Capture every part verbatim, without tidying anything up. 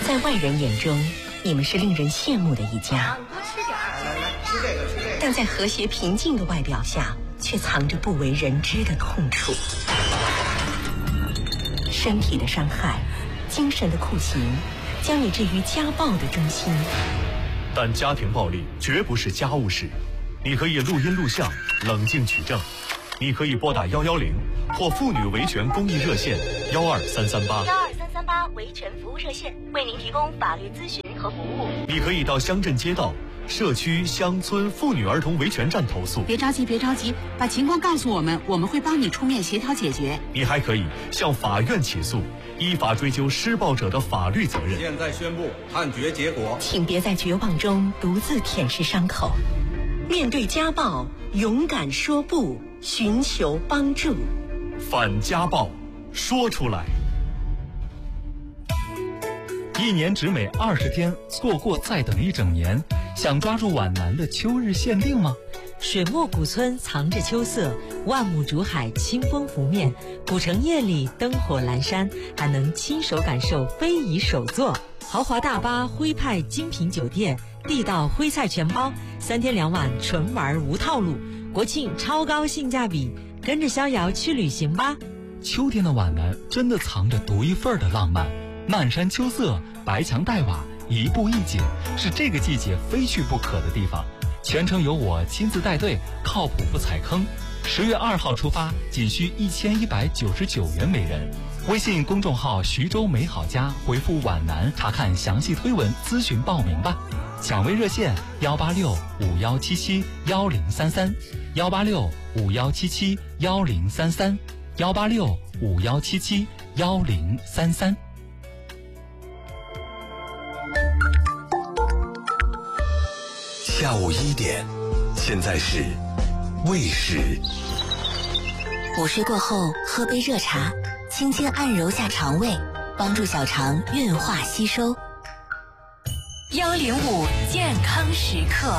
在外人眼中，你们是令人羡慕的一家。 多吃点儿，来来，吃这个，吃这个。 但在和谐平静的外表下，却藏着不为人知的痛楚。身体的伤害，精神的酷刑，将你置于家暴的中心。 但家庭暴力绝不是家务事，你可以录音录像，冷静取证。你可以拨打幺幺零或妇女维权公益热线幺二三三八。 幺二三三八维权服务热线为您提供法律咨询和服务。 你可以到乡镇街道、社区、乡村妇女儿童维权站投诉。 别着急，别着急，把情况告诉我们，我们会帮你出面协调解决。 你还可以向法院起诉，依法追究施暴者的法律责任。 现在宣布判决结果。 请别在绝望中独自舔舐伤口，面对家暴，勇敢说不，寻求帮助。 反家暴，说出来。 一年只美二十天，错过再等一整年。想抓住皖南的秋日限定吗？ 水墨古村藏着秋色，万亩竹海清风拂面，古城夜里灯火阑珊，还能亲手感受非遗手作。豪华大巴、徽派精品酒店、地道徽菜全包，三天两晚纯玩无套路，国庆超高性价比，跟着逍遥去旅行吧。 秋天的皖南真的藏着独一份的浪漫，漫山秋色，白墙黛瓦，一步一景，是这个季节非去不可的地方。全程由我亲自带队，靠谱不踩坑。十月二号出发，仅需一千一百九十九元每人。微信公众号徐州美好家回复皖南查看详细推文，咨询报名吧。抢位热线幺八六五幺七七幺零三三，幺八六五幺七七幺零三三，幺八六五幺七七幺零三三。 下午一点，现在是未时。 午睡过后喝杯热茶，轻轻按揉下肠胃，帮助小肠运化吸收。 幺零五健康时刻，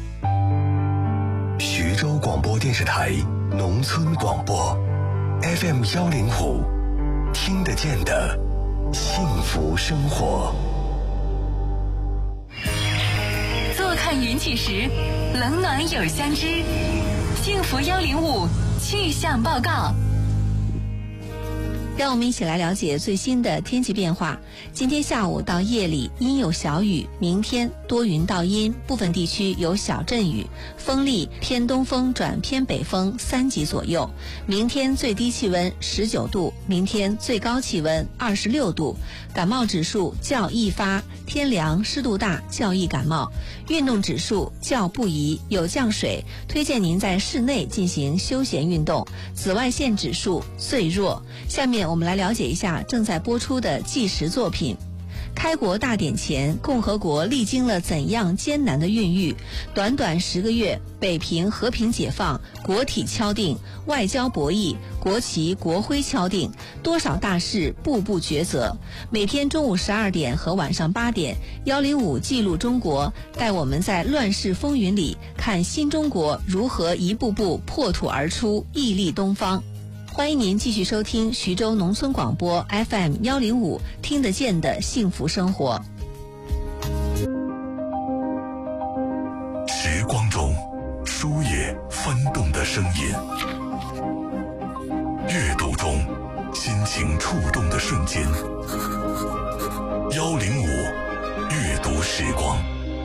徐州广播电视台农村广播 F M 幺零五，听得见的幸福生活。 坐看云起时，冷暖有相知。幸福幺零五气象报告。 让我们一起来了解最新的天气变化。今天下午到夜里阴有小雨，明天多云到阴，部分地区有小阵雨，风力偏东风转偏北风三级左右。明天最低气温十九度，明天最高气温二十六度。感冒指数较易发，天凉湿度大，较易感冒。运动指数较不宜，有降水，推荐您在室内进行休闲运动。紫外线指数最弱。下面我们来了解一下正在播出的纪实作品。开国大典前，共和国历经了怎样艰难的孕育？短短十个月，北平和平解放，国体敲定，外交博弈，国旗国徽敲定，多少大事步步抉择。每天中午十二点和晚上八点，幺零五记录中国，带我们在乱世风云里看新中国如何一步步破土而出，屹立东方。欢迎您继续收听徐州农村广播 F M 幺零五，听得见的幸福生活。 时光中书页翻动的声音，阅读中心情触动的瞬间。幺零五阅读时光。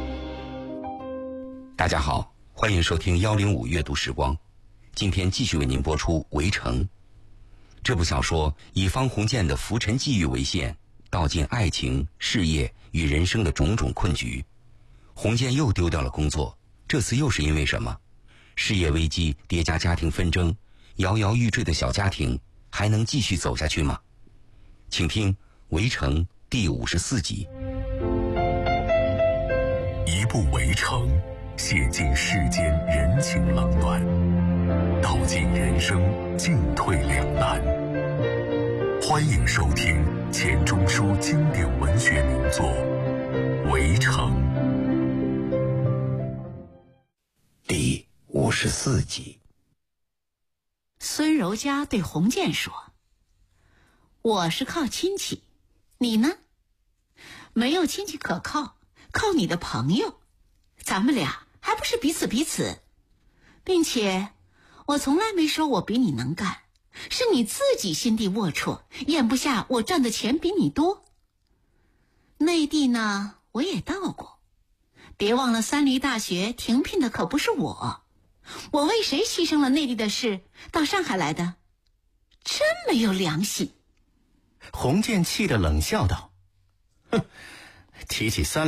大家好，欢迎收听幺零五阅读时光。今天继续为您播出《围城》这部小说，以方鸿渐的浮沉际遇为线，道尽爱情、事业与人生的种种困局。鸿渐又丢掉了工作，这次又是因为什么？事业危机叠加家庭纷争，摇摇欲坠的小家庭还能继续走下去吗？请听《围城》第五十四集。 一部《围城》，写尽世间人情冷暖，道尽人生进退两难。欢迎收听钱钟书经典文学名作《围城》第五十四集。 孙柔嘉对鸿渐说：“我是靠亲戚，你呢？ 没有亲戚可靠，靠你的朋友，咱们俩还不是彼此彼此？并且我从来没说我比你能干，是你自己心地龌龊，咽不下我赚的钱比你多。内地呢，我也到过，别忘了三驴大学停聘的可不是我，我为谁牺牲了内地的事到上海来的？真没有良心。 洪建气得冷笑道：“哼，提起三